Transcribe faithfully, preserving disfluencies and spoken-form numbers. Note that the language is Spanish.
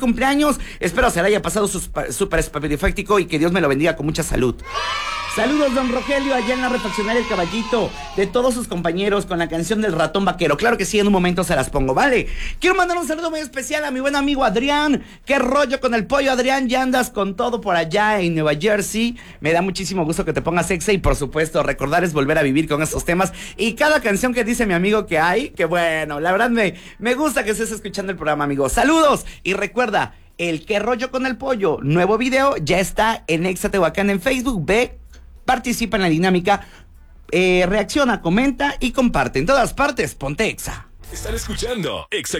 cumpleaños. Espero se le haya pasado súper específico y que Dios me lo bendiga con mucha salud. Saludos, don Rogelio, allá en la refaccionaria El Caballito, de todos sus compañeros con la canción del ratón vaquero. Claro que sí, en un momento se las pongo, ¿vale? Quiero mandar un saludo muy especial a mi buen amigo Adrián. ¿Qué rollo con el pollo, Adrián? Ya andas con todo por allá en Nueva Jersey. Me da muchísimo gusto que te pongas sexy y, por supuesto, recordar es volver a vivir con estos temas. Y cada canción que dice mi amigo que hay, que bueno, la verdad me, me gusta que estés escuchando el programa, amigo. Saludos y recuerda, el qué rollo con el pollo, nuevo video, ya está en Exa Tehuacán en Facebook. Ve, participa en la dinámica, eh, reacciona, comenta y comparte. En todas partes, ponte Exa. Están escuchando Exa